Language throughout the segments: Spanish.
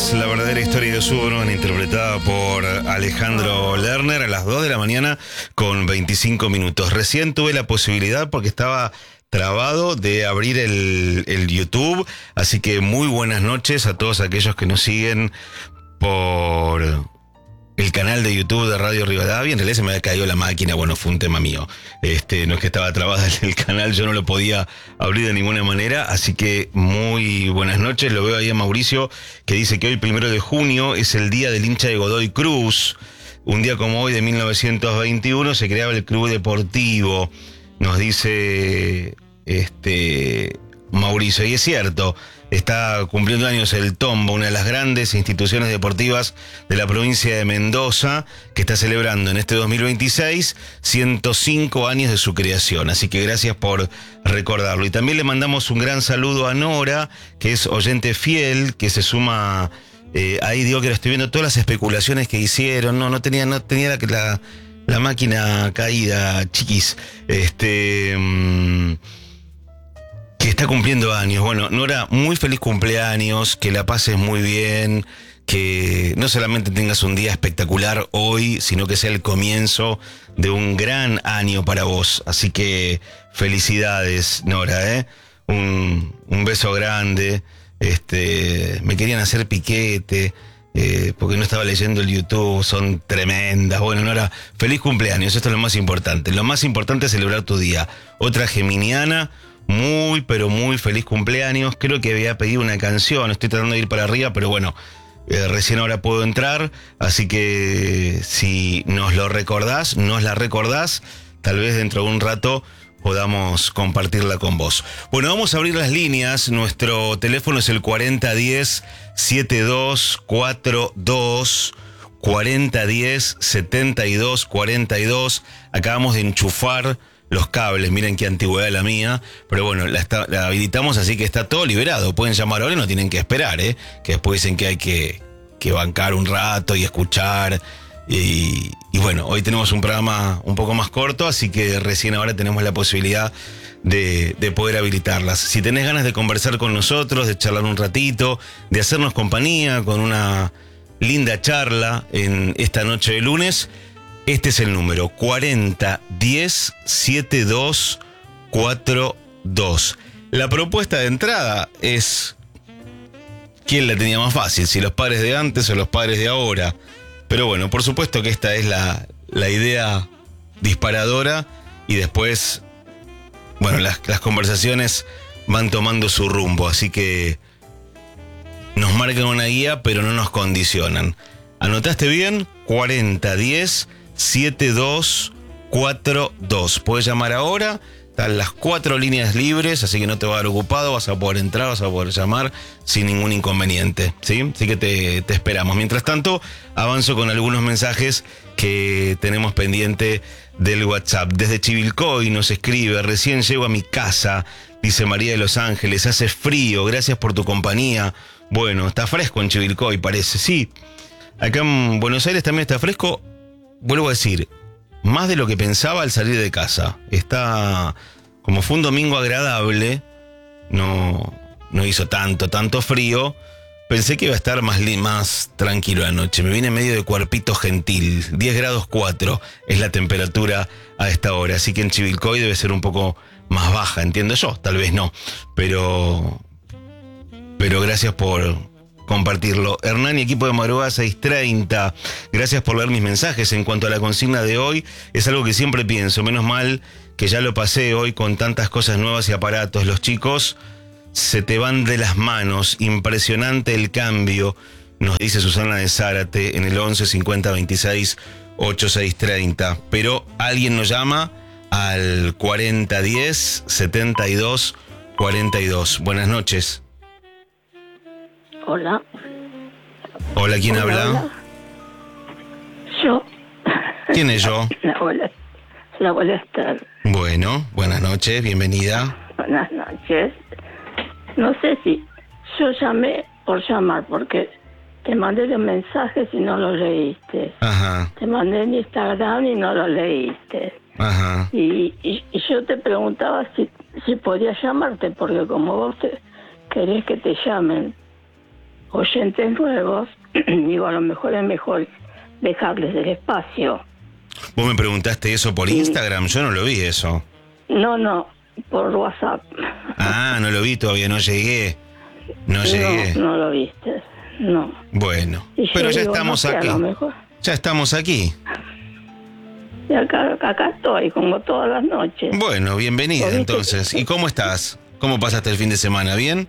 Vidas, la verdadera historia de Superman, interpretada por Alejandro Lerner, a las 2 de la mañana con 25 minutos. Recién tuve la posibilidad, porque estaba trabado, de abrir el YouTube, así que muy buenas noches a todos aquellos que nos siguen por el canal de YouTube de Radio Rivadavia. En realidad se me había caído la máquina, bueno, fue un tema mío. No es que estaba trabada el canal, yo no lo podía abrir de ninguna manera, así que muy buenas noches. Lo veo ahí a Mauricio, que dice que hoy, 1 de junio, es el día del hincha de Godoy Cruz. Un día como hoy, de 1921, se creaba el Club Deportivo, nos dice Mauricio, y es cierto. Está cumpliendo años el Tombo, una de las grandes instituciones deportivas de la provincia de Mendoza, que está celebrando en este 2026 105 años de su creación. Así que gracias por recordarlo. Y también le mandamos un gran saludo a Nora, que es oyente fiel, que se suma. Ahí digo que lo estoy viendo, todas las especulaciones que hicieron. No tenía la máquina caída, chiquis. Que está cumpliendo años. Bueno, Nora, muy feliz cumpleaños, que la pases muy bien, que no solamente tengas un día espectacular hoy, sino que sea el comienzo de un gran año para vos. Así que felicidades, Nora, un beso grande. Me querían hacer piquete, porque no estaba leyendo el YouTube, son tremendas. Bueno, Nora, feliz cumpleaños, esto es lo más importante. Lo más importante es celebrar tu día. Otra geminiana, muy, pero muy feliz cumpleaños. Creo que había pedido una canción, estoy tratando de ir para arriba, pero bueno, recién ahora puedo entrar, así que si nos la recordás, tal vez dentro de un rato podamos compartirla con vos. Bueno, vamos a abrir las líneas. Nuestro teléfono es el 4010-7242, 4010-7242. Acabamos de enchufar los cables, miren qué antigüedad la mía, pero bueno, la habilitamos, así que está todo liberado. Pueden llamar ahora y no tienen que esperar, que después dicen que hay que bancar un rato y escuchar. Y bueno, hoy tenemos un programa un poco más corto, así que recién ahora tenemos la posibilidad de poder habilitarlas. Si tenés ganas de conversar con nosotros, de charlar un ratito, de hacernos compañía con una linda charla en esta noche de lunes, este es el número 4010-7242. La propuesta de entrada es: ¿quién la tenía más fácil? Si los padres de antes o los padres de ahora. Pero bueno, por supuesto que esta es la idea disparadora, y después, bueno, las conversaciones van tomando su rumbo, así que nos marcan una guía, pero no nos condicionan. ¿Anotaste bien? 4010-7242. Puedes llamar ahora, están las 4 líneas libres, así que no te va a dar ocupado, vas a poder entrar, vas a poder llamar sin ningún inconveniente, ¿sí? Así que te esperamos. Mientras tanto, avanzo con algunos mensajes que tenemos pendiente del WhatsApp. Desde Chivilcoy nos escribe: recién llego a mi casa, dice María de Los Ángeles, hace frío, gracias por tu compañía. Bueno, está fresco en Chivilcoy, parece, sí. Acá en Buenos Aires también está fresco. Vuelvo a decir, más de lo que pensaba al salir de casa. Está, como fue un domingo agradable, no hizo tanto frío. Pensé que iba a estar más tranquilo la noche. Me vine medio de cuerpito gentil. 10 grados 4 es la temperatura a esta hora. Así que en Chivilcoy debe ser un poco más baja, entiendo yo. Tal vez no. Pero gracias por compartirlo. Hernán y equipo de Madrugada 630, gracias por leer mis mensajes. En cuanto a la consigna de hoy, es algo que siempre pienso, menos mal que ya lo pasé hoy con tantas cosas nuevas y aparatos. Los chicos se te van de las manos, impresionante el cambio, nos dice Susana de Zárate en el 11 50 26 8630. Pero alguien nos llama al 4010 72 42. Buenas noches. Hola. Hola, ¿quién habla? Hola. Yo. ¿Quién es yo? La abuela Esther. Bueno, buenas noches, bienvenida. Buenas noches. No sé si yo llamé por llamar, porque te mandé los mensajes y no los leíste. Ajá. Te mandé en Instagram y no lo leíste. Ajá. Y yo te preguntaba si podía llamarte, porque como vos querés que te llamen. oyentes nuevos, digo, a lo mejor es mejor dejarles el espacio. ¿Vos me preguntaste eso por Instagram? Yo no lo vi eso. No, por WhatsApp. Ah, no lo vi todavía, no llegué. No llegué. No lo viste, no. Bueno, Y yo pero ya digo, estamos no sé, a aquí. lo mejor. Ya estamos aquí. Y acá estoy, como todas las noches. Bueno, bienvenida ¿Viste? entonces. ¿Y cómo estás? ¿Cómo pasaste el fin de semana? ¿Bien?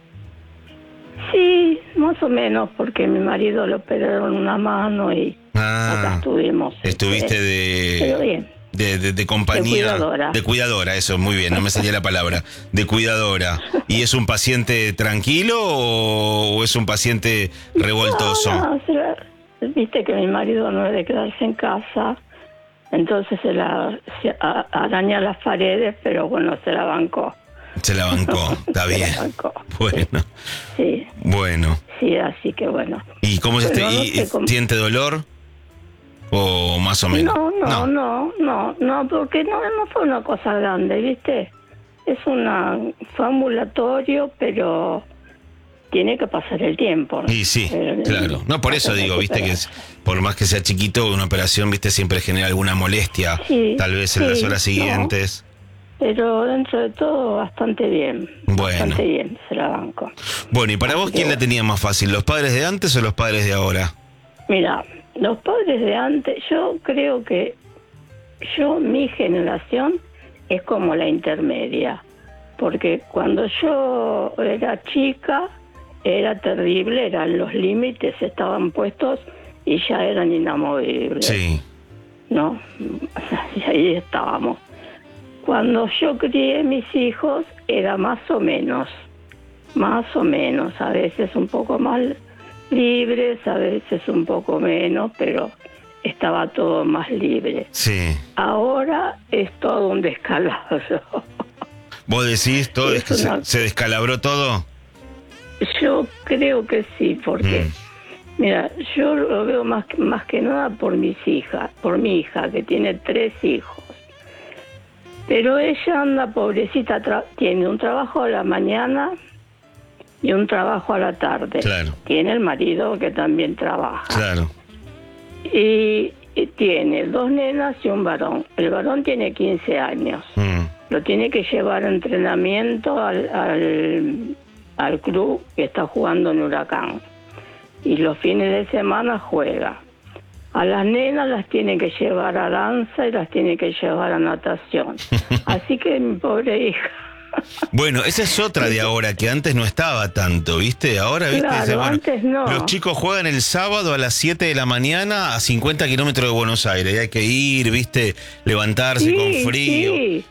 Sí, más o menos, porque mi marido le operaron una mano y acá estuvimos. Estuviste pero bien. de compañía. De cuidadora. Eso, muy bien, no me salía la palabra. De cuidadora. ¿Y es un paciente tranquilo o es un paciente revoltoso? No, viste que mi marido no es de quedarse en casa, entonces se araña las paredes, pero bueno, se la bancó. Se la bancó, está bien. Se la bancó. Bueno. Sí. Bueno. Sí, así que bueno. ¿Y cómo se Pero no sé cómo... siente dolor? ¿O más o menos? No, porque no fue una cosa grande, ¿viste? Fue ambulatorio, pero tiene que pasar el tiempo, ¿no? Y sí, claro. No, por eso digo, viste, que por más que sea chiquito, una operación, viste, siempre genera alguna molestia, sí, tal vez en las horas siguientes. No, pero dentro de todo, bastante bien. Bueno. Bastante bien, se la banco. Bueno, ¿y para vos quién la tenía más fácil, los padres de antes o los padres de ahora? Mira, los padres de antes, yo creo que mi generación es como la intermedia, porque cuando yo era chica era terrible, los límites estaban puestos y ya eran inamovibles. Sí. ¿No? Y ahí estábamos. Cuando yo crié mis hijos era más o menos, a veces un poco más libres, a veces un poco menos, pero estaba todo más libre. Sí. Ahora es todo un descalabro. ¿Vos decís todo se descalabró todo? Yo creo que sí, porque mira, yo lo veo más que nada por mi hija, que tiene 3 hijos. Pero ella anda pobrecita, tiene un trabajo a la mañana y un trabajo a la tarde. Claro. Tiene el marido que también trabaja. Claro. Y tiene 2 nenas y un varón. El varón tiene 15 años. Lo tiene que llevar a entrenamiento al club que está jugando en Huracán. Y los fines de semana juega. A las nenas las tiene que llevar a danza y las tiene que llevar a natación. Así que mi pobre hija. Bueno, esa es otra de ahora, que antes no estaba tanto, ¿viste? Ahora, ¿viste? Claro, antes no. Los chicos juegan el sábado a las 7 de la mañana a 50 kilómetros de Buenos Aires. Y hay que ir, ¿viste? Levantarse con frío.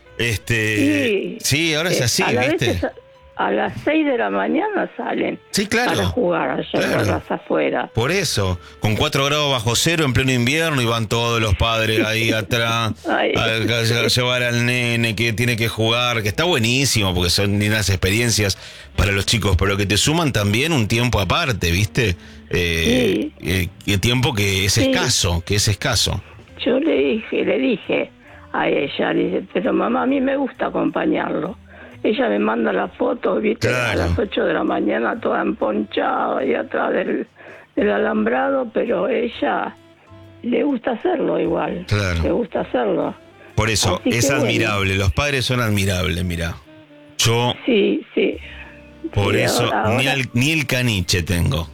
Sí, ahora es así, ¿viste? A las 6 de la mañana salen. Sí, claro. Para jugar allá afuera. Por eso, con 4 grados bajo cero en pleno invierno, y van todos los padres ahí atrás a llevar al nene que tiene que jugar, que está buenísimo porque son lindas experiencias para los chicos, pero que te suman también un tiempo aparte, ¿viste? Tiempo que es escaso. Yo le dije a ella, pero mamá, a mí me gusta acompañarlo. Ella me manda las fotos, ¿viste? Claro. A las 8 de la mañana toda emponchada ahí atrás del alambrado, pero ella le gusta hacerlo igual. Claro. Le gusta hacerlo. Por eso, así es admirable. Bueno. Los padres son admirables, mirá. Yo... Sí. Por eso, ahora... ni el caniche tengo.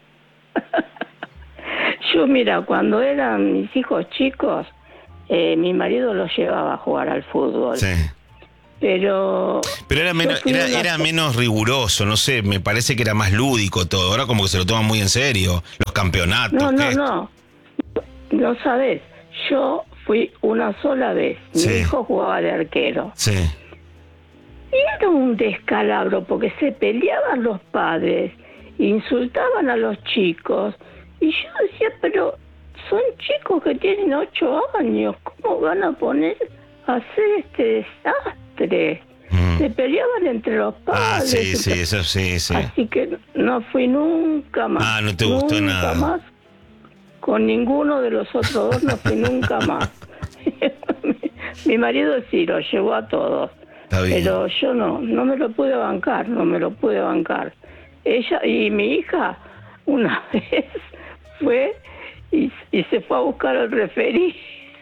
Yo, mira, cuando eran mis hijos chicos, mi marido los llevaba a jugar al fútbol. Sí. Pero era menos riguroso, no sé, me parece que era más lúdico todo. Ahora como que se lo toman muy en serio, los campeonatos. No sabes, yo fui una sola vez, mi hijo jugaba de arquero. Sí. Y era un descalabro porque se peleaban los padres, insultaban a los chicos, y yo decía, pero son chicos que tienen 8 años, ¿cómo van a poner a hacer este desastre? Se peleaban entre los padres. Eso sí. Así que no fui nunca más. Ah, no te gustó nada. Nunca más. Con ninguno de los otros 2 no fui nunca más. Mi marido sí lo llevó a todos. Está bien. Pero yo no me lo pude bancar. Ella y mi hija una vez fue y se fue a buscar al referí.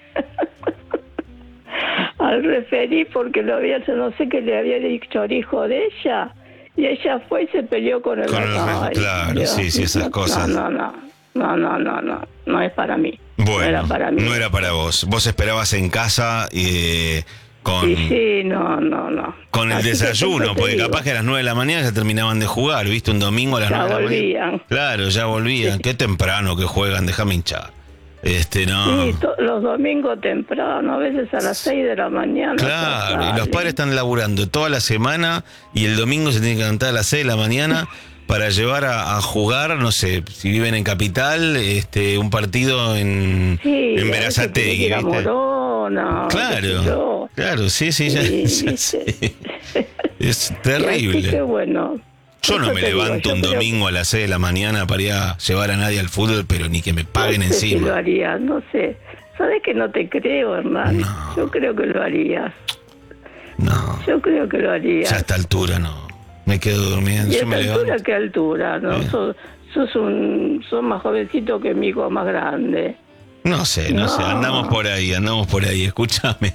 Al referí porque no sé qué le había dicho al hijo de ella, y ella fue y se peleó con el claro, Dios, sí, esas cosas. No es para mí. Bueno, no era para mí. No era para vos. Vos esperabas en casa con... Sí, no. Con el Así desayuno, porque capaz que a las 9 de la mañana ya terminaban de jugar, ¿viste? Un domingo a las 9 de la mañana. Ya volvían. Claro, ya volvían. Sí. Qué temprano que juegan, déjame hinchar. No. Sí, los domingos temprano, a veces a las 6 de la mañana. Claro, y los padres están laburando toda la semana y el domingo se tienen que levantar a las 6 de la mañana para llevar a jugar, no sé, si viven en Capital, un partido en Berazategui, ¿viste? Morona, claro, sí, ya sé. Es terrible. Así que bueno. Yo no me levanto un domingo a las 6 de la mañana para ir a llevar a nadie al fútbol, pero ni que me paguen encima. Si lo harías, no sé. ¿Sabes que no te creo, hermano? No. Yo creo que lo harías. No. Yo creo que lo harías. Ya a esta altura no. Me quedo durmiendo. ¿Y a esta altura qué altura? ¿No? Sos más jovencito que mi hijo más grande. No sé, andamos por ahí, escúchame.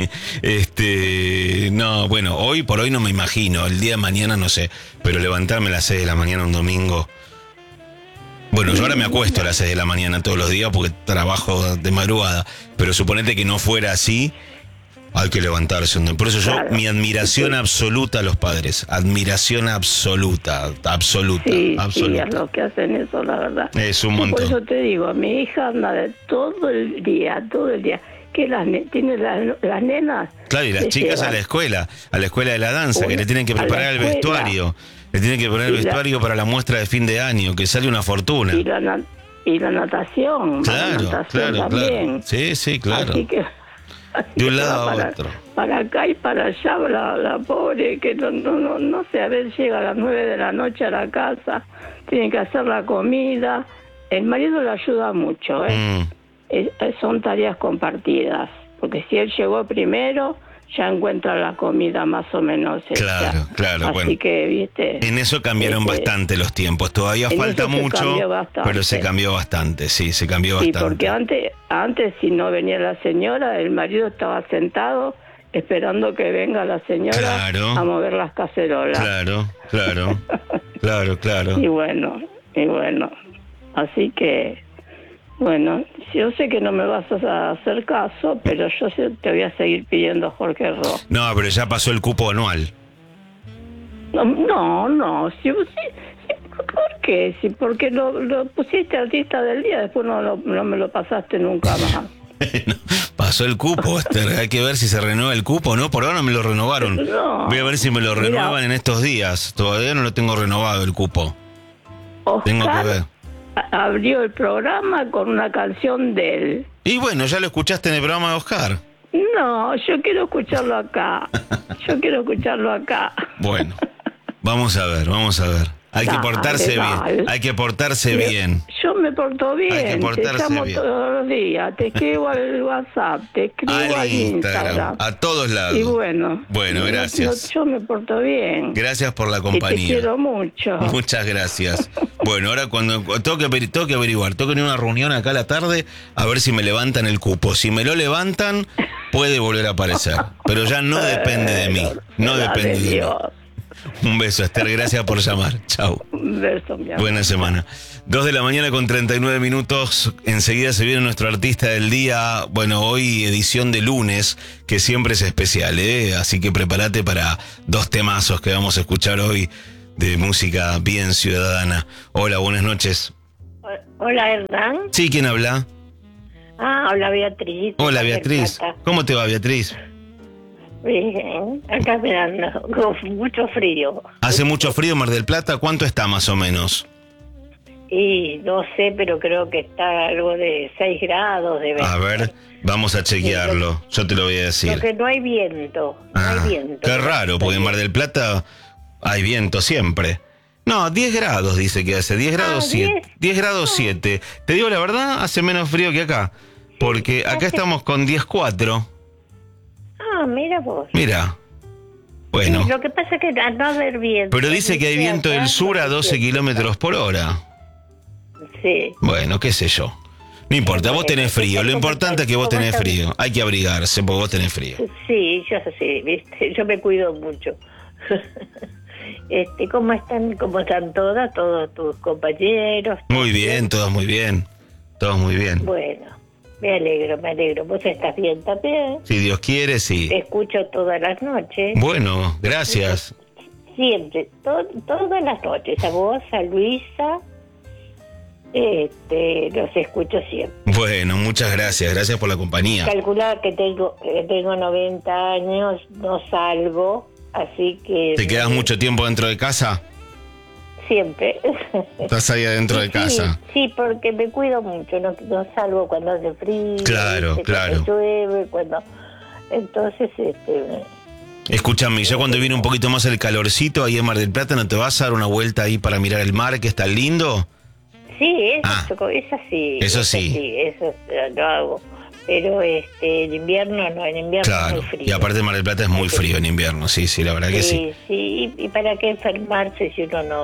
No, bueno, hoy por hoy no me imagino, el día de mañana no sé, pero levantarme a las 6 de la mañana un domingo. Bueno, yo ahora me acuesto a las 6 de la mañana todos los días porque trabajo de madrugada, pero suponete que no fuera así, hay que levantarse un domingo. Por eso mi admiración absoluta a los padres, admiración absoluta. Sí, es lo que hacen eso, la verdad. Es un montón. Por eso te digo, mi hija anda todo el día, que tiene las nenas. Claro, y las chicas a la escuela de la danza, que le tienen que preparar el vestuario. Le tienen que poner el vestuario para la muestra de fin de año, que sale una fortuna. Y la natación. Claro. También. Sí, claro. Así que... De un lado a otro. Para acá y para allá, la pobre, que no sé, a veces llega a las 9 de la noche a la casa, tiene que hacer la comida. El marido le ayuda mucho, son tareas compartidas, porque si él llegó primero, ya encuentra la comida más o menos hecha. Claro, Así bueno. Que, viste... En eso cambiaron bastante los tiempos, todavía falta mucho, pero se cambió bastante, se cambió bastante. Sí, porque antes si no venía la señora, el marido estaba sentado esperando que venga la señora a mover las cacerolas. Claro. Y bueno, así que... Bueno, yo sé que no me vas a hacer caso, pero yo te voy a seguir pidiendo Jorge Ro. No, pero ya pasó el cupo anual. No. ¿Por qué? Sí, porque lo pusiste artista del día, después no me lo pasaste nunca más. Pasó el cupo, Esther. Hay que ver si se renueva el cupo, ¿no? Por ahora no me lo renovaron. No. Voy a ver si me lo renuevan en estos días. Todavía no lo tengo renovado el cupo. Oscar tengo que ver. Abrió el programa con una canción de él. Y bueno, ya lo escuchaste en el programa de Oscar. No, yo quiero escucharlo acá. Bueno, vamos a ver. Hay que portarse bien. Yo me porto bien. Hay que portarse te llamo bien. todos los días. Te escribo al WhatsApp, te escribo al Instagram. A todos lados. Y bueno, gracias. Yo me porto bien. Gracias por la compañía. Y te quiero mucho. Muchas gracias. Bueno, ahora cuando tengo que averiguar, tengo que ir a una reunión acá a la tarde a ver si me levantan el cupo. Si me lo levantan, puede volver a aparecer. Pero ya no depende de mí. No depende de mí. Un beso, Esther, gracias por llamar. Chau. Un beso, mi amor. Buena semana. 2 de la mañana con 39 minutos. Enseguida se viene nuestro artista del día. Bueno, hoy edición de lunes, que siempre es especial, ¿eh? Así que prepárate para 2 temazos que vamos a escuchar hoy de música bien ciudadana. Hola, buenas noches. Hola, Hernán. Sí, ¿quién habla? Hola, Beatriz. Hola, Beatriz. ¿Cómo te va, Beatriz? Bien, acá mirando, con mucho frío. ¿Hace mucho frío Mar del Plata? ¿Cuánto está más o menos? Y no sé, pero creo que está algo de 6 grados. A ver, vamos a chequearlo. Yo te lo voy a decir. Porque no hay viento. Qué raro, porque en Mar del Plata hay viento siempre. No, 10 grados dice que hace, 10 grados 7. 10 grados 7. Te digo la verdad, hace menos frío que acá. Porque acá estamos con 10,4. Mira vos. Mira. Bueno. Sí, lo que pasa es que al no haber viento... Pero dice que hay viento del sur a 12 kilómetros por hora. Sí. Bueno, qué sé yo. No importa, vos tenés frío. Lo importante es que vos tenés frío. Hay que abrigarse porque vos tenés frío. Sí, yo sí, ¿viste? Yo me cuido mucho. ¿Cómo están todos tus compañeros? Muy bien, todos muy bien. Todos muy bien. Bueno, me alegro. ¿Vos estás bien también? Si Dios quiere, sí. Te escucho todas las noches. Bueno, gracias. Siempre, todas las noches. A vos, a Luisa, los escucho siempre. Bueno, muchas gracias. Gracias por la compañía. Calculaba que tengo 90 años, no salgo, así que... ¿Te quedas mucho tiempo dentro de casa? Siempre. ¿Estás ahí adentro de casa? Sí, porque me cuido mucho, no salgo cuando hace frío. Claro. Cuando llueve, Entonces, Escúchame, ya cuando viene un poquito más el calorcito ahí en Mar del Plata, ¿no te vas a dar una vuelta ahí para mirar el mar, que está lindo? Sí, eso sí. Eso lo hago. Pero en invierno no, en invierno claro, es muy frío. Y aparte Mar del Plata es muy frío en invierno, sí, la verdad que sí. Sí, y para qué enfermarse si uno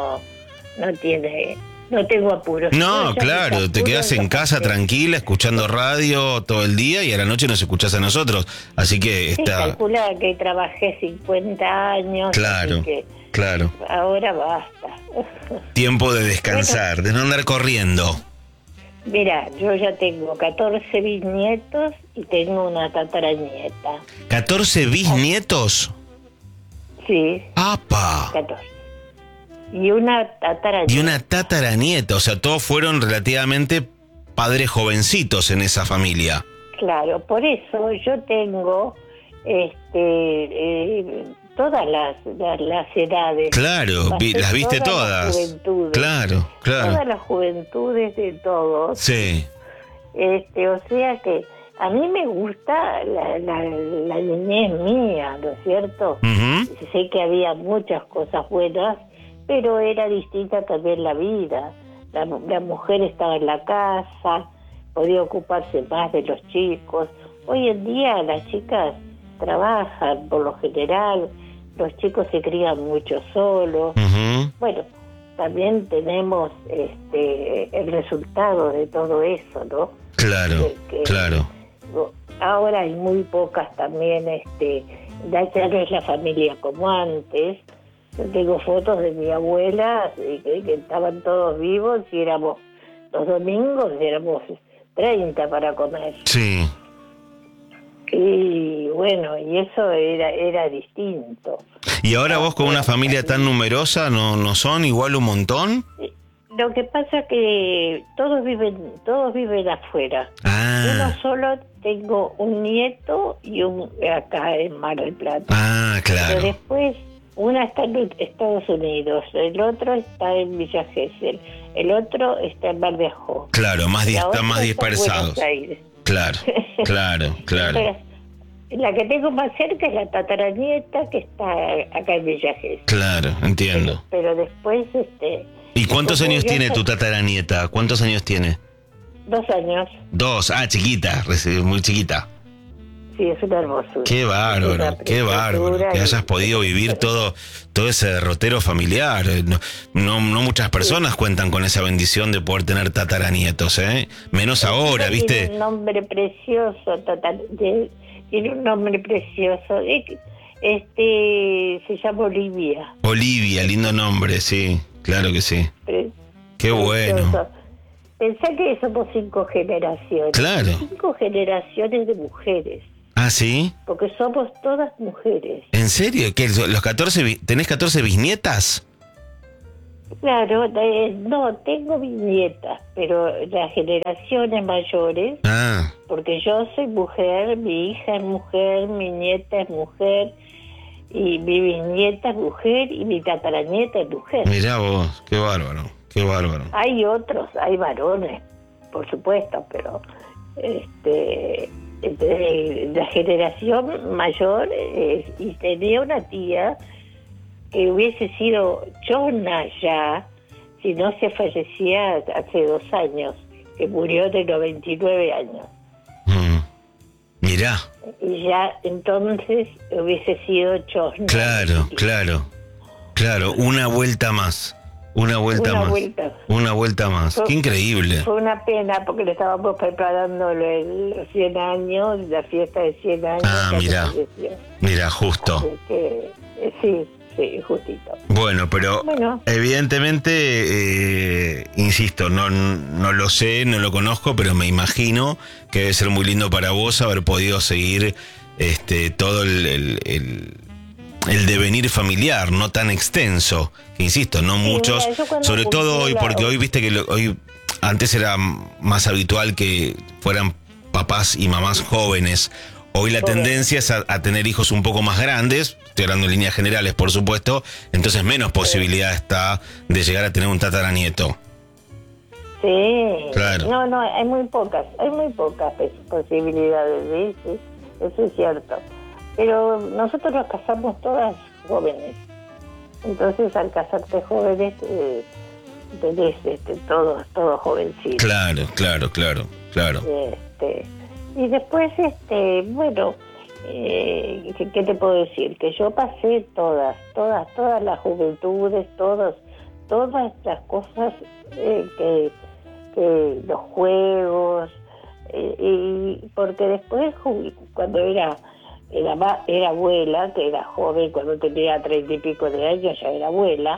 no tengo apuros. No, claro, te quedas en casa tranquila, escuchando radio todo el día y a la noche nos escuchás a nosotros. Así que Sí, calcula que trabajé 50 años. Claro, claro. Ahora basta. Tiempo de descansar, de no andar corriendo. Mira, yo ya tengo 14 bisnietos y tengo una tataranieta. ¿14 bisnietos? Sí. ¡Apa! 14. Y una tataranieta. Y una tataranieta, o sea, todos fueron relativamente padres jovencitos en esa familia. Claro, por eso yo tengo todas las edades. Claro, las viste todas. Las juventudes. Claro. Todas las juventudes de todos. Sí. O sea que a mí me gusta la niñez mía, ¿no es cierto? Uh-huh. Sé que había muchas cosas buenas, pero era distinta también la vida. La mujer estaba en la casa, podía ocuparse más de los chicos. Hoy en día las chicas trabajan por lo general, los chicos se crían mucho solos. Uh-huh. Bueno, también tenemos el resultado de todo eso, ¿no? Claro, claro. Ahora hay muy pocas también, ya no es la familia como antes. Yo tengo fotos de mi abuela que estaban todos vivos y éramos, los domingos éramos 30 para comer. Sí. Y bueno, y eso era distinto. ¿Y ahora vos con una familia tan numerosa no son igual un montón? Lo que pasa que todos viven afuera. Ah. Uno solo tengo un nieto y acá en Mar del Plata. Ah, claro. Pero después una está en Estados Unidos, el otro está en Villa Gesell, el otro está en Mar de Ajó. Claro, están más dispersados. Buenos Aires. Claro. Pero la que tengo más cerca es la tataranieta que está acá en Villa Gesell. Claro, entiendo. Pero después ¿Y cuántos años tiene tu tataranieta? ¿Cuántos años tiene? 2 años. 2, chiquita, muy chiquita. Sí, es una hermosura. Qué bárbaro, que hayas podido vivir todo ese derrotero familiar. No muchas personas cuentan con esa bendición de poder tener tataranietos, menos ahora, ¿viste? Tiene un nombre precioso, tiene un nombre precioso. Se llama Olivia. Olivia, lindo nombre, sí, claro que sí. Qué bueno. Pensá que somos 5 generaciones. Claro. 5 generaciones de mujeres. ¿Ah, sí? Porque somos todas mujeres. ¿En serio? ¿Qué, ¿Tenés 14 bisnietas? Claro, no, tengo bisnietas, pero las generaciones mayores, porque yo soy mujer, mi hija es mujer, mi nieta es mujer, y mi bisnieta es mujer, y mi tataranieta es mujer. Mirá vos, qué bárbaro. Hay otros, hay varones, por supuesto, pero la generación mayor, y tenía una tía que hubiese sido chona ya si no se fallecía hace 2 años, que murió de 99 años. Mirá. Y ya entonces hubiese sido chona. Claro, una vuelta más. Una vuelta más. Una vuelta más. Qué increíble. Fue una pena porque le estábamos preparando los 100 años, la fiesta de 100 años. Mira, justo. Así que, sí, justito. Bueno, pero evidentemente, insisto, no lo sé, no lo conozco, pero me imagino que debe ser muy lindo para vos haber podido seguir todo el devenir familiar, no tan extenso, que insisto, no muchos, sobre todo hoy, porque hoy viste que hoy antes era más habitual que fueran papás y mamás jóvenes. Hoy la tendencia es a tener hijos un poco más grandes, estoy hablando en líneas generales, por supuesto, entonces menos posibilidad está de llegar a tener un tataranieto. Sí, claro. No, hay muy pocas posibilidades, sí, eso es cierto. Pero nosotros nos casamos todas jóvenes, entonces al casarte jóvenes tenés todos jovencitos. Claro. Y después, bueno, ¿qué te puedo decir? Que yo pasé todas las juventudes, todas las cosas, que los juegos, y porque después, cuando era abuela, que era joven, cuando tenía 30 y pico de años ya era abuela,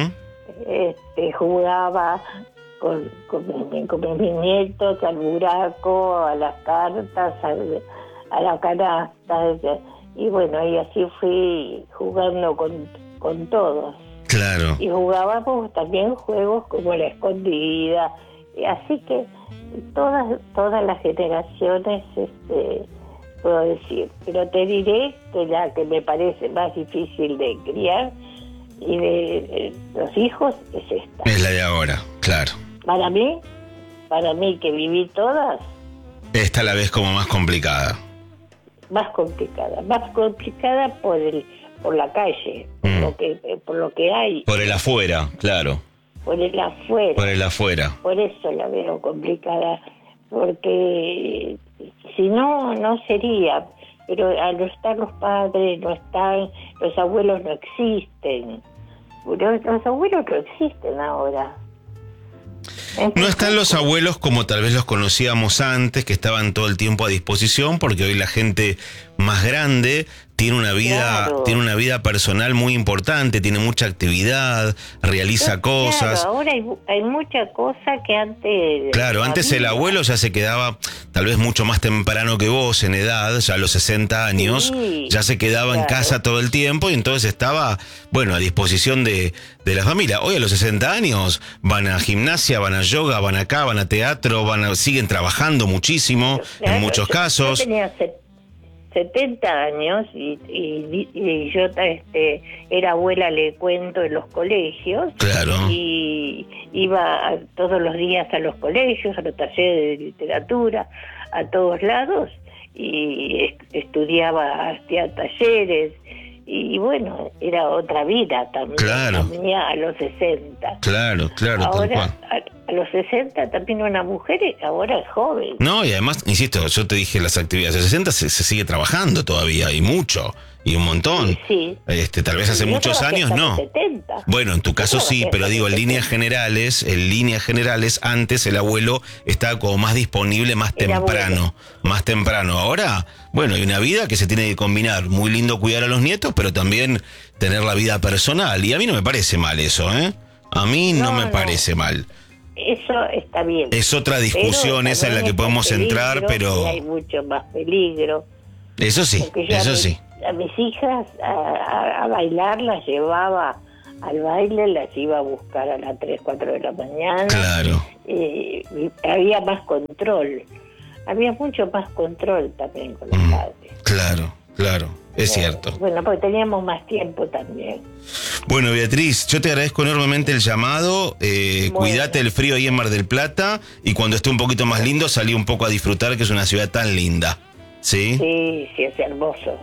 jugaba con mis nietos al buraco, a las cartas, a la canasta, y bueno, y así fui jugando con todos. Claro. Y jugábamos también juegos como la escondida, y así que todas las generaciones, puedo decir, pero te diré que la que me parece más difícil de criar y de los hijos es esta. Es la de ahora, claro. Para mí que viví todas. Esta la ves como más complicada. Más complicada por la calle, por lo que hay. Por el afuera, claro. Por el afuera. Por eso la veo complicada, porque si no sería, pero al no estar los padres, no están, los abuelos no existen. Los abuelos no existen ahora. No están los abuelos como tal vez los conocíamos antes, que estaban todo el tiempo a disposición, porque hoy la gente más grande tiene una vida personal muy importante, tiene mucha actividad, realiza cosas. Claro, ahora hay mucha cosa que antes... Claro, antes el abuelo ya se quedaba tal vez mucho más temprano que vos en edad, ya a los 60 años, ya se quedaba en casa todo el tiempo y entonces estaba, bueno, a disposición de la familia. Hoy a los 60 años van a gimnasia, van a yoga, van acá, van a teatro, siguen trabajando muchísimo, claro, en muchos casos. Yo tenía 70 años y yo era abuela, le cuento, en los colegios. Claro. Y iba todos los días a los colegios, a los talleres de literatura, a todos lados, y estudiaba, hacía talleres, y bueno, era otra vida también. Claro. Tenía a los 60. Claro, ahora a los 60 también una mujer ahora es joven. No, y además, insisto, yo te dije las actividades de 60 se sigue trabajando todavía, y mucho, y un montón. Sí. Tal vez hace muchos años no. 70. Bueno, en tu caso sí, pero digo, en líneas generales, antes el abuelo estaba como más disponible más temprano. Ahora, bueno, hay una vida que se tiene que combinar. Muy lindo cuidar a los nietos, pero también tener la vida personal. Y a mí no me parece mal eso, ¿eh? A mí no me parece mal. Eso está bien. Es otra discusión esa en la que podemos entrar, pero... Hay mucho más peligro. Eso sí, sí. A mis hijas a bailar las llevaba al baile, las iba a buscar a las 3, 4 de la mañana. Claro. Había más control. Había mucho más control también con los padres. Claro. Es cierto. Bueno, porque teníamos más tiempo también. Bueno, Beatriz, yo te agradezco enormemente el llamado. Cuídate del frío ahí en Mar del Plata. Y cuando esté un poquito más lindo, salí un poco a disfrutar, que es una ciudad tan linda. ¿Sí? Sí, es hermoso.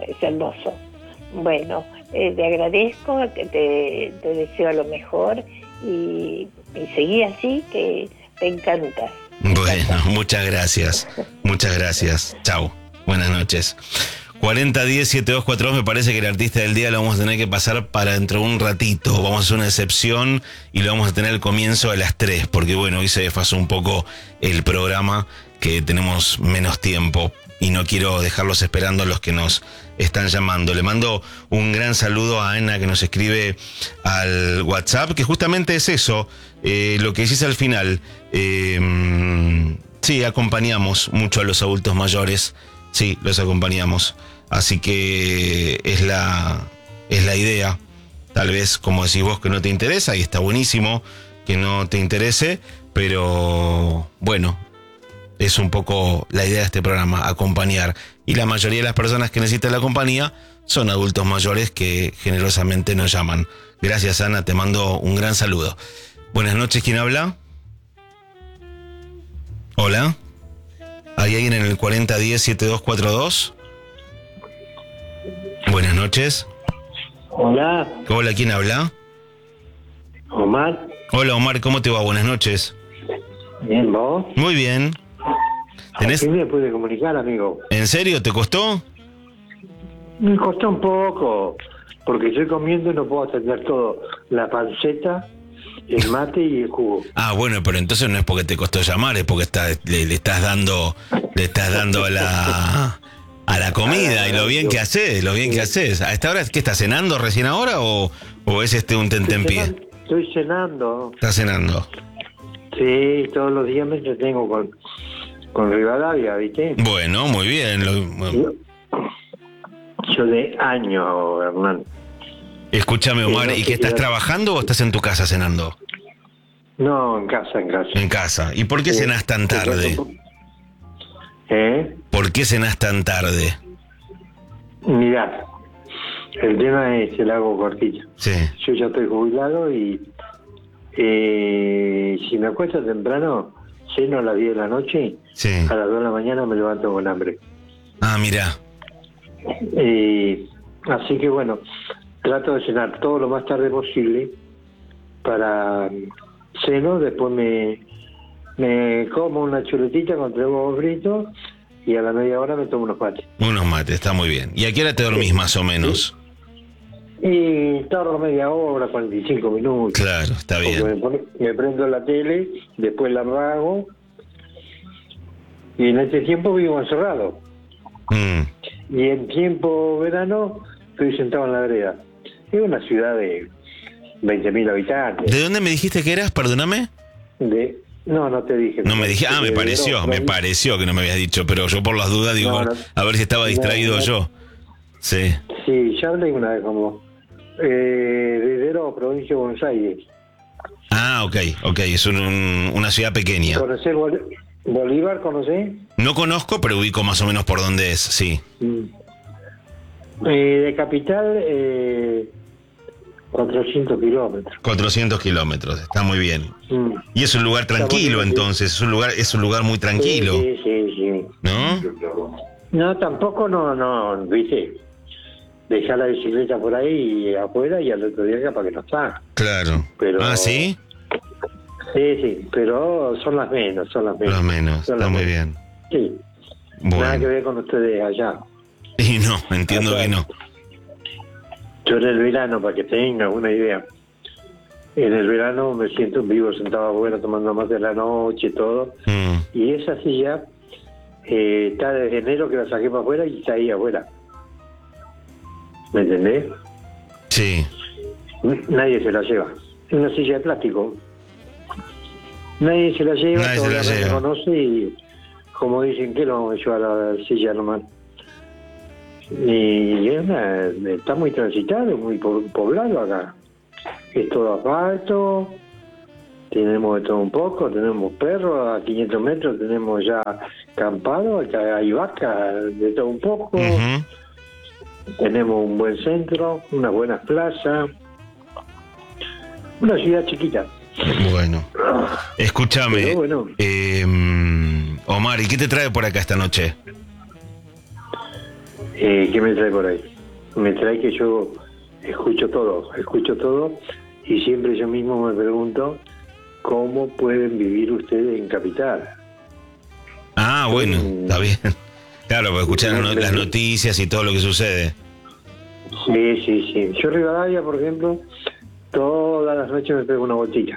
Bueno, te agradezco, que te deseo lo mejor y seguí así, que te encantas. Bueno, muchas gracias. Chau. Buenas noches. 4010-7242, me parece que el artista del día lo vamos a tener que pasar para dentro de un ratito. Vamos a hacer una excepción y lo vamos a tener al comienzo de las 3, porque bueno, hoy se desfasó un poco el programa, que tenemos menos tiempo y no quiero dejarlos esperando a los que nos están llamando. Le mando un gran saludo a Ana, que nos escribe al WhatsApp, que justamente es eso, lo que decís al final. Sí, acompañamos mucho a los adultos mayores, sí, los acompañamos, así que es la idea. Tal vez, como decís vos, que no te interesa, y está buenísimo que no te interese, pero bueno, es un poco la idea de este programa, acompañar. Y la mayoría de las personas que necesitan la compañía son adultos mayores que generosamente nos llaman. Gracias, Ana, te mando un gran saludo. Buenas noches, ¿quién habla? Hola. ¿Hay alguien en el 4010-7242? Buenas noches. Hola. Hola, ¿quién habla? Omar. Hola, Omar, ¿cómo te va? Buenas noches. Bien, ¿vos? Muy bien. ¿Tenés... ¿Quién me pude comunicar, amigo? ¿En serio? ¿Te costó? Me costó un poco, porque estoy comiendo y no puedo atender todo. La panceta, el mate y el jugo. Ah, bueno, pero entonces no es porque te costó llamar, es porque le estás dando a la comida y lo bien que haces. ¿A esta hora qué estás cenando recién ahora o es un tentempié? Estoy cenando. ¿Estás cenando? Sí, todos los días me entretengo con Rivadavia, ¿viste? Bueno, muy bien. Yo de años, Hernán. Escúchame, Omar, no ¿y qué estás trabajando o estás en tu casa cenando? No, en casa. En casa. ¿Y por qué cenás tan tarde? ¿Por qué cenás tan tarde? Mirá, el tema es, se lo hago cortito. Sí. Yo ya estoy jubilado y si me acuesto temprano, ceno a las 10 de la noche, sí. A las 2 de la mañana me levanto con hambre. Ah, mirá. Así que bueno, trato de cenar todo lo más tarde posible para ceno, después me como una chuletita con 3 huevos fritos y a la media hora me tomo unos mates. Unos mates, está muy bien. ¿Y a qué hora te dormís más o menos? Y tardo media hora, 45 minutos. Claro, está bien. Me prendo la tele, después la apago y en este tiempo vivo encerrado. Y en tiempo verano estoy sentado en la vereda. Es una ciudad de 20.000 habitantes. ¿De dónde me dijiste que eras? Perdóname. No te dije. No me dije, me pareció que no me habías dicho, pero yo por las dudas digo, a ver si estaba distraído yo. Sí. Sí, ya hablé una vez como Heredero, provincia de Buenos Aires. Ah, ok, es una ciudad pequeña. ¿Conocés Bolívar, conocés? No conozco, pero ubico más o menos por dónde es, sí. De capital, 400 kilómetros. 400 kilómetros, está muy bien. Y es un lugar tranquilo, entonces, es un lugar muy tranquilo. Sí. ¿No? No, tampoco no, viste, dejar la bicicleta por ahí afuera y al otro día capaz que no está. Claro. Pero, ¿sí? Sí, pero son las menos. Las menos, está muy bien. Sí. Bueno. Nada que ver con ustedes allá. Y no, entiendo que no. Yo en el verano, para que tengan una idea, en el verano me siento vivo sentado afuera tomando más de la noche, todo. Y esa silla está desde enero que la saqué para afuera y está ahí afuera. ¿Me entendés? Sí. Nadie se la lleva. Es una silla de plástico. Nadie se la lleva, todavía no la conoce y como dicen que lo vamos a llevar a la silla nomás. Y está muy transitado, muy poblado acá. Es todo asfalto, tenemos de todo un poco, tenemos perros, a 500 metros tenemos ya campado, hay vacas, de todo un poco. Tenemos un buen centro, unas buenas plazas, una ciudad chiquita. Bueno, escúchame, bueno. Omar, ¿y qué te trae por acá esta noche? ¿Qué me trae por ahí? Me trae que yo escucho todo y siempre yo mismo me pregunto cómo pueden vivir ustedes en Capital. Ah, bueno, está bien. Claro, para escuchar las noticias y todo lo que sucede. Sí. Yo Rivadavia, por ejemplo, todas las noches me pego una botella.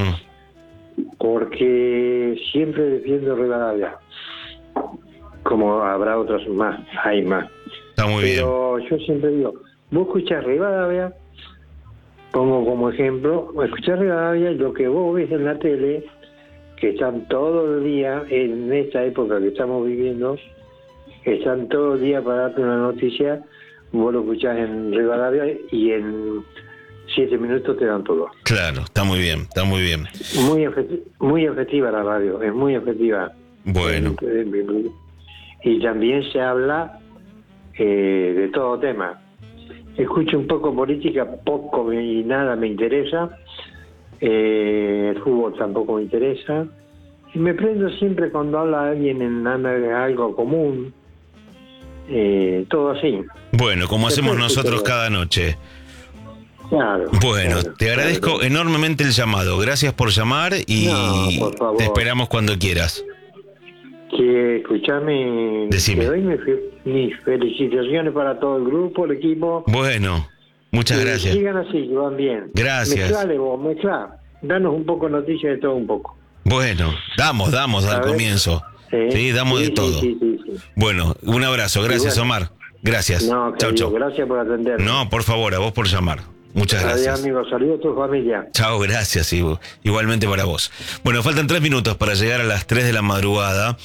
Porque siempre defiendo Rivadavia. Como habrá otros más, hay más. Está muy bien. Pero yo siempre digo, vos escuchás Rivadavia, pongo como ejemplo, escuchás Rivadavia, lo que vos ves en la tele, que están todo el día, en esta época que estamos viviendo, están todo el día para darte una noticia, vos lo escuchás en Rivadavia y en 7 minutos te dan todo. Claro, está muy bien. Muy efectiva la radio, es muy efectiva. Bueno. Y también se habla de todo tema. Escucho un poco política, poco y nada me interesa. El fútbol tampoco me interesa. Y me prendo siempre cuando habla alguien en algo común. Todo así. Bueno, como hacemos nosotros cada noche. Claro. Bueno, te agradezco enormemente el llamado. Gracias por llamar y por favor. Te esperamos cuando quieras. Que escuchame, Decime. te doy mis felicitaciones para todo el grupo, el equipo. Bueno, muchas gracias. Sigan así, que van bien. Gracias. Mezclá. Danos un poco noticias de todo un poco. Bueno, damos al comienzo. Sí, damos de todo. Sí. Bueno, un abrazo. Gracias, Omar. Gracias. No, Chau. Gracias por atender. No, por favor, a vos por llamar. Muchas gracias. Adiós, amigos. Saludos a tu familia. Chao, gracias. Igualmente para vos. Bueno, faltan 3 minutos para llegar a las 3 de la madrugada.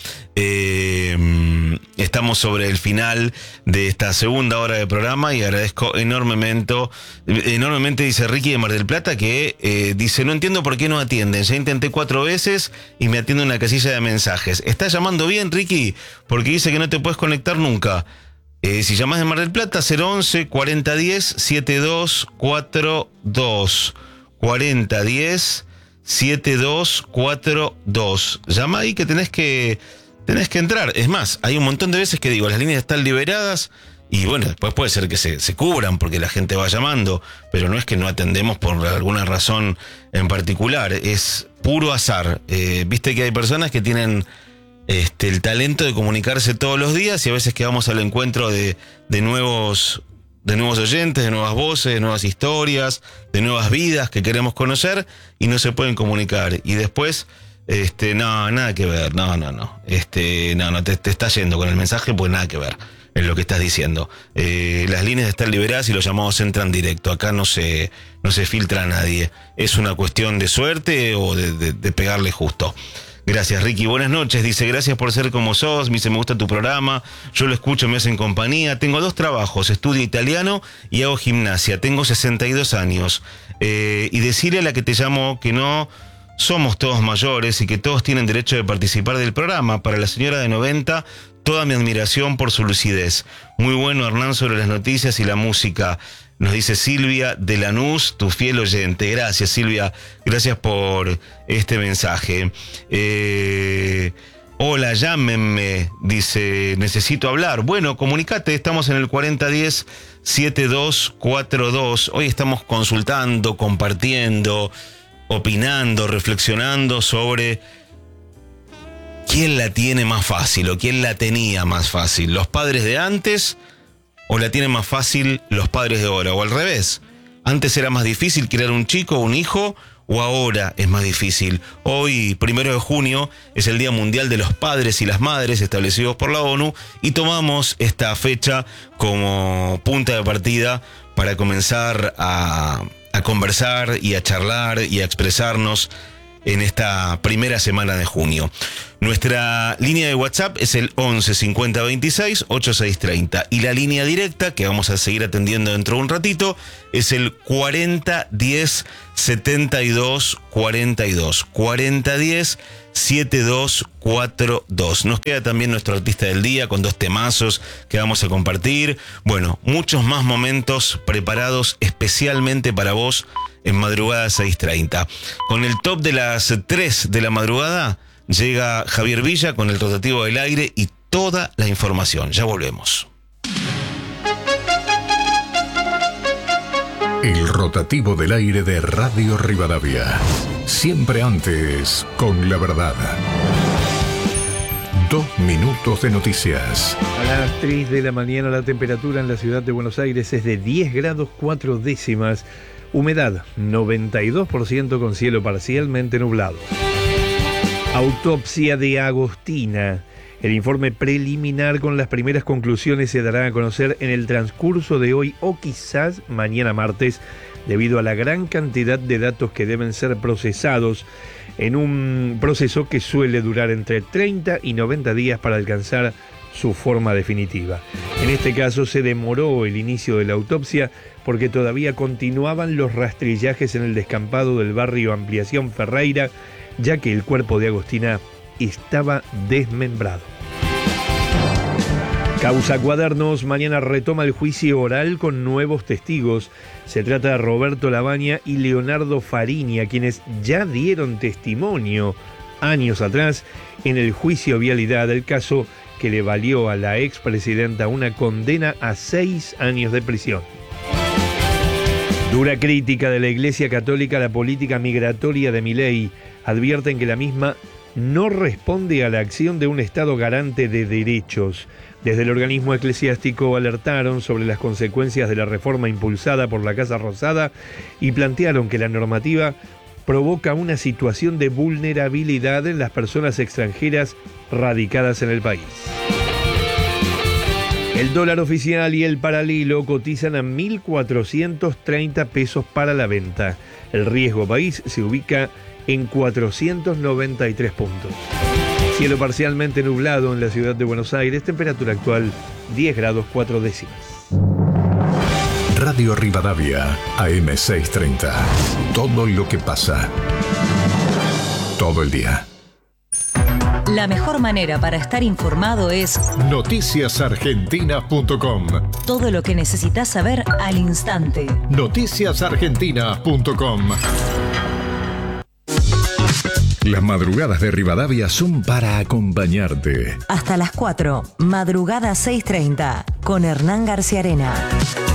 Estamos sobre el final de esta segunda hora de programa y agradezco enormemente, dice Ricky de Mar del Plata, que dice, no entiendo por qué no atienden. Ya intenté 4 veces y me atiende una casilla de mensajes. ¿Estás llamando bien, Ricky? Porque dice que no te puedes conectar nunca. Si llamás de Mar del Plata, 011 4010 7242 4010 7242. Llama ahí que tenés que entrar. Es más, hay un montón de veces que digo, las líneas están liberadas y bueno, después puede ser que se cubran porque la gente va llamando, pero no es que no atendemos por alguna razón en particular, es puro azar. Viste que hay personas que tienen el talento de comunicarse todos los días y a veces que vamos al encuentro de nuevos oyentes, de nuevas voces, de nuevas historias, de nuevas vidas que queremos conocer y no se pueden comunicar. Y después, nada que ver, no. Te está yendo con el mensaje, pues nada que ver en lo que estás diciendo. Las líneas están liberadas y los llamados entran directo. Acá no se filtra a nadie. Es una cuestión de suerte o de pegarle justo. Gracias, Ricky. Buenas noches. Dice, gracias por ser como sos. Me dice, me gusta tu programa. Yo lo escucho, me hacen compañía. Tengo 2 trabajos. Estudio italiano y hago gimnasia. Tengo 62 años. Y decirle a la que te llamo que no somos todos mayores y que todos tienen derecho de participar del programa. Para la señora de 90, toda mi admiración por su lucidez. Muy bueno, Hernán, sobre las noticias y la música. Nos dice Silvia de Lanús, tu fiel oyente. Gracias, Silvia. Gracias por este mensaje. Hola, llámenme. Dice, necesito hablar. Bueno, comunicate. Estamos en el 4010-7242. Hoy estamos consultando, compartiendo, opinando, reflexionando sobre quién la tiene más fácil o quién la tenía más fácil. ¿Los padres de antes o la tienen más fácil los padres de ahora? O al revés, antes era más difícil criar un chico o un hijo, o ahora es más difícil. Hoy, 1 de junio, es el Día Mundial de los Padres y las Madres establecidos por la ONU y tomamos esta fecha como punta de partida para comenzar a conversar y a charlar y a expresarnos en esta primera semana de junio. Nuestra línea de WhatsApp es el 11 50 26 8630 y la línea directa, que vamos a seguir atendiendo dentro de un ratito, es el 40 10 72 42 40 10 7242. Nos queda también nuestro artista del día con 2 temazos que vamos a compartir. Bueno, muchos más momentos preparados especialmente para vos en Madrugada 630. Con el top de las 3 de la madrugada llega Javier Villa con el rotativo del aire y toda la información. Ya volvemos. El rotativo del aire de Radio Rivadavia. Siempre antes con la verdad. 2 minutos de noticias. A las 3 de la mañana la temperatura en la ciudad de Buenos Aires es de 10 grados 4 décimas. Humedad 92% con cielo parcialmente nublado. Autopsia de Agostina. El informe preliminar con las primeras conclusiones se dará a conocer en el transcurso de hoy o quizás mañana martes, debido a la gran cantidad de datos que deben ser procesados en un proceso que suele durar entre 30 y 90 días para alcanzar su forma definitiva. En este caso se demoró el inicio de la autopsia porque todavía continuaban los rastrillajes en el descampado del barrio Ampliación Ferreira, ya que el cuerpo de Agostina estaba desmembrado. Causa Cuadernos, mañana retoma el juicio oral con nuevos testigos. Se trata de Roberto Labaña y Leonardo Fariña, quienes ya dieron testimonio años atrás en el juicio Vialidad, del caso que le valió a la expresidenta una condena a 6 años de prisión. Dura crítica de la Iglesia Católica a la política migratoria de Milei. Advierten que la misma no responde a la acción de un Estado garante de derechos. Desde el organismo eclesiástico alertaron sobre las consecuencias de la reforma impulsada por la Casa Rosada y plantearon que la normativa provoca una situación de vulnerabilidad en las personas extranjeras radicadas en el país. El dólar oficial y el paralelo cotizan a 1.430 pesos para la venta. El riesgo país se ubica en 493 puntos. Cielo parcialmente nublado en la ciudad de Buenos Aires, temperatura actual 10 grados 4 décimas. Radio Rivadavia, AM 630. Todo lo que pasa. Todo el día. La mejor manera para estar informado es noticiasargentinas.com. Todo lo que necesitas saber al instante. Noticiasargentinas.com. Las madrugadas de Rivadavia son para acompañarte. Hasta las 4, madrugada 6:30, con Hernán García Arena.